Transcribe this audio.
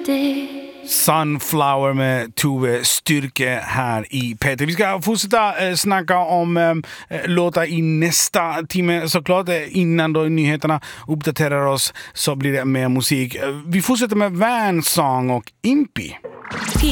Sunflower med Tove Styrke här i Peter. Vi ska fortsätta snacka om låtar i nästa timme. Såklart innan då nyheterna uppdaterar oss så blir det mer musik. Vi fortsätter med Van Song och Impi.